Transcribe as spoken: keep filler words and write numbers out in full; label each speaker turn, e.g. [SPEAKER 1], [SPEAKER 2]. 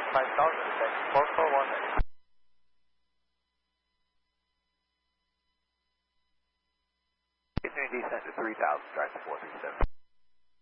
[SPEAKER 1] five thousand, four four one.
[SPEAKER 2] Continuing descent to three thousand, drive to four three seven.